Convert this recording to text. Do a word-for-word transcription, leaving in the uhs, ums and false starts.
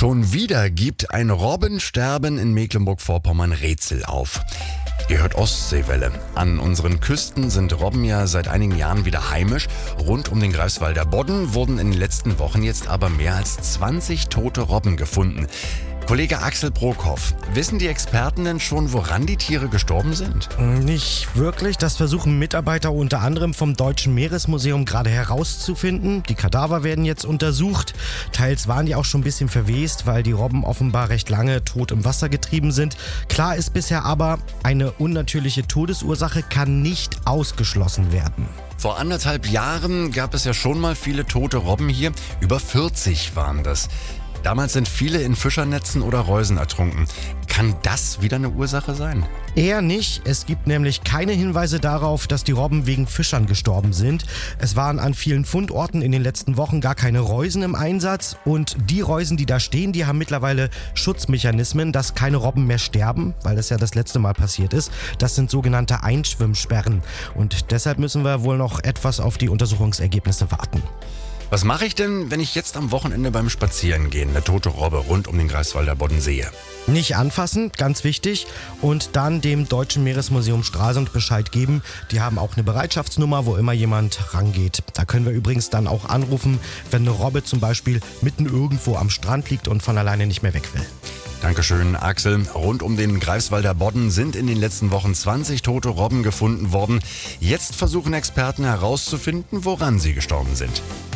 Schon wieder gibt ein Robbensterben in Mecklenburg-Vorpommern Rätsel auf. Ihr hört Ostseewelle. An unseren Küsten sind Robben ja seit einigen Jahren wieder heimisch. Rund um den Greifswalder Bodden wurden in den letzten Wochen jetzt aber mehr als zwanzig tote Robben gefunden. Kollege Axel Brockhoff, wissen die Experten denn schon, woran die Tiere gestorben sind? Nicht wirklich. Das versuchen Mitarbeiter unter anderem vom Deutschen Meeresmuseum gerade herauszufinden. Die Kadaver werden jetzt untersucht. Teils waren die auch schon ein bisschen verwest, weil die Robben offenbar recht lange tot im Wasser getrieben sind. Klar ist bisher aber, eine unnatürliche Todesursache kann nicht ausgeschlossen werden. Vor anderthalb Jahren gab es ja schon mal viele tote Robben hier. Über vierzig waren das. Damals sind viele in Fischernetzen oder Reusen ertrunken. Kann das wieder eine Ursache sein? Eher nicht. Es gibt nämlich keine Hinweise darauf, dass die Robben wegen Fischern gestorben sind. Es waren an vielen Fundorten in den letzten Wochen gar keine Reusen im Einsatz. Und die Reusen, die da stehen, die haben mittlerweile Schutzmechanismen, dass keine Robben mehr sterben, weil das ja das letzte Mal passiert ist. Das sind sogenannte Einschwimmsperren. Und deshalb müssen wir wohl noch etwas auf die Untersuchungsergebnisse warten. Was mache ich denn, wenn ich jetzt am Wochenende beim Spazierengehen eine tote Robbe rund um den Greifswalder Bodden sehe? Nicht anfassen, ganz wichtig. Und dann dem Deutschen Meeresmuseum Stralsund Bescheid geben. Die haben auch eine Bereitschaftsnummer, wo immer jemand rangeht. Da können wir übrigens dann auch anrufen, wenn eine Robbe zum Beispiel mitten irgendwo am Strand liegt und von alleine nicht mehr weg will. Dankeschön, Axel. Rund um den Greifswalder Bodden sind in den letzten Wochen zwanzig tote Robben gefunden worden. Jetzt versuchen Experten herauszufinden, woran sie gestorben sind.